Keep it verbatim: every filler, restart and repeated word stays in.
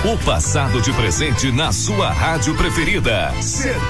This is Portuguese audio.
O passado de presente na sua rádio preferida.